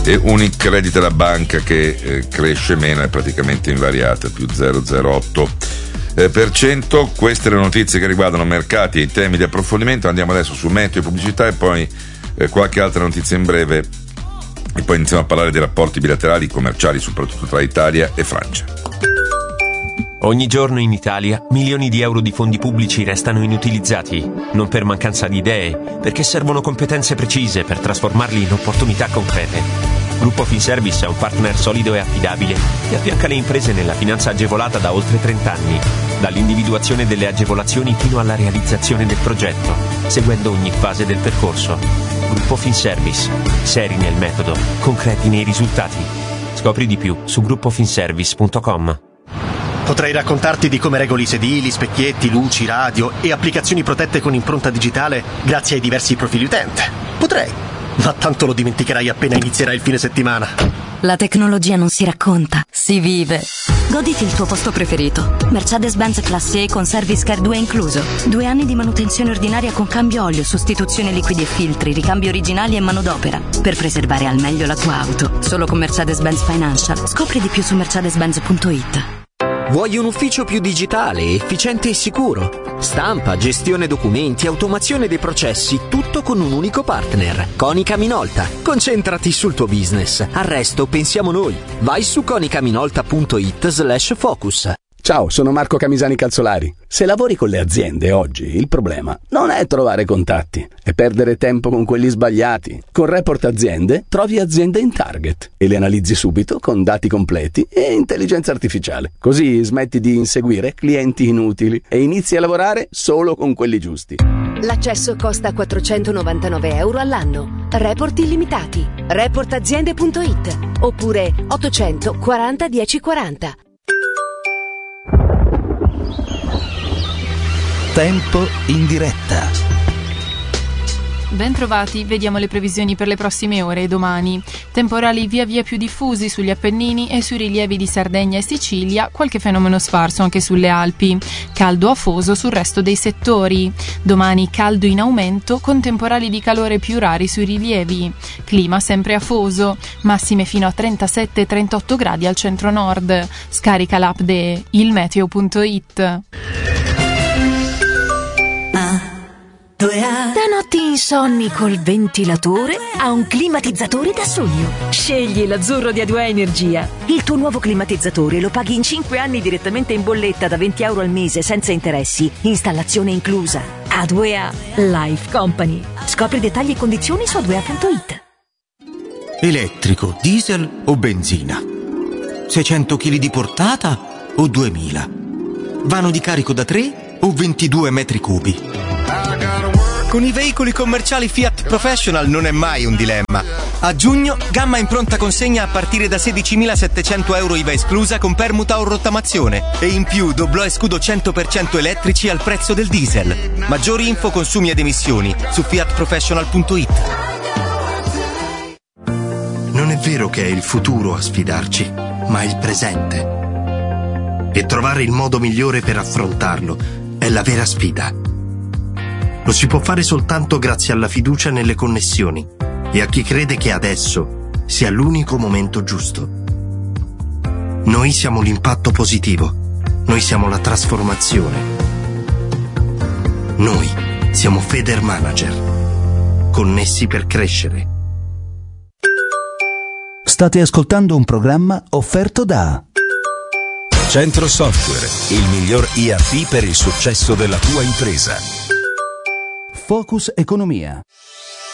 e Unicredit è la banca che cresce meno, è praticamente invariata, più 0,08%. Queste le notizie che riguardano mercati e i temi di approfondimento. Andiamo adesso su meteo e pubblicità e poi qualche altra notizia in breve e poi iniziamo a parlare dei rapporti bilaterali commerciali, soprattutto tra Italia e Francia. Ogni giorno in Italia milioni di euro di fondi pubblici restano inutilizzati, non per mancanza di idee, perché servono competenze precise per trasformarli in opportunità concrete. Gruppo Finservice è un partner solido e affidabile che affianca le imprese nella finanza agevolata da oltre 30 anni, dall'individuazione delle agevolazioni fino alla realizzazione del progetto, seguendo ogni fase del percorso. Gruppo Finservice, seri nel metodo, concreti nei risultati. Scopri di più su gruppofinservice.com. Potrei raccontarti di come regoli sedili, specchietti, luci, radio e applicazioni protette con impronta digitale grazie ai diversi profili utente. Potrei, ma tanto lo dimenticherai appena inizierai il fine settimana. La tecnologia non si racconta, si vive. Goditi il tuo posto preferito. Mercedes-Benz Classe E con Service Care 2 incluso. 2 anni di manutenzione ordinaria con cambio olio, sostituzione liquidi e filtri, ricambi originali e manodopera. Per preservare al meglio la tua auto. Solo con Mercedes-Benz Financial. Scopri di più su mercedes-benz.it. Vuoi un ufficio più digitale, efficiente e sicuro? Stampa, gestione documenti, automazione dei processi, tutto con un unico partner. Konica Minolta. Concentrati sul tuo business. Al resto pensiamo noi. Vai su konicaminolta.it/focus. Ciao, sono Marco Camisani Calzolari. Se lavori con le aziende oggi, il problema non è trovare contatti, è perdere tempo con quelli sbagliati. Con Report Aziende trovi aziende in target e le analizzi subito con dati completi e intelligenza artificiale. Così smetti di inseguire clienti inutili e inizi a lavorare solo con quelli giusti. L'accesso costa 499 euro all'anno. Report illimitati. Reportaziende.it oppure 840 1040. Tempo in diretta. Bentrovati, vediamo le previsioni per le prossime ore e domani. Temporali via via più diffusi sugli Appennini e sui rilievi di Sardegna e Sicilia, qualche fenomeno sparso anche sulle Alpi. Caldo afoso sul resto dei settori. Domani caldo in aumento con temporali di calore più rari sui rilievi. Clima sempre afoso, massime fino a 37-38 gradi al centro-nord. Scarica l'app de ilmeteo.it. Da notti insonni col ventilatore a un climatizzatore da sogno. Scegli l'azzurro di A2A Energia. Il tuo nuovo climatizzatore lo paghi in 5 anni direttamente in bolletta da 20 euro al mese senza interessi. Installazione inclusa. A2A Life Company. Scopri dettagli e condizioni su a2a.it. Elettrico, diesel o benzina? 600 kg di portata o 2000? Vano di carico da 3 o 22 metri cubi? Con i veicoli commerciali Fiat Professional non è mai un dilemma. A giugno, gamma in pronta consegna a partire da 16.700 euro IVA esclusa con permuta o rottamazione. E in più doblò e scudo 100% elettrici al prezzo del diesel. Maggiori info, consumi ed emissioni su fiatprofessional.it. Non è vero che è il futuro a sfidarci, ma il presente. E trovare il modo migliore per affrontarlo è la vera sfida. Lo si può fare soltanto grazie alla fiducia nelle connessioni e a chi crede che adesso sia l'unico momento giusto. Noi siamo l'impatto positivo. Noi siamo la trasformazione. Noi siamo Feder Manager. Connessi per crescere. State ascoltando un programma offerto da Centro Software, il miglior ERP per il successo della tua impresa. Focus Economia.